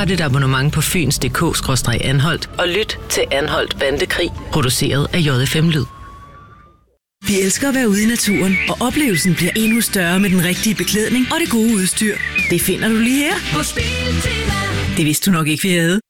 Opret et abonnement på fyns.dk/Anholt og lyt til Anholt Bandekrig, produceret af JFM Lyd. Vi elsker at være ude i naturen, og oplevelsen bliver endnu større med den rigtige beklædning og det gode udstyr. Det finder du lige her. Det vidste du nok ikke, vi havde.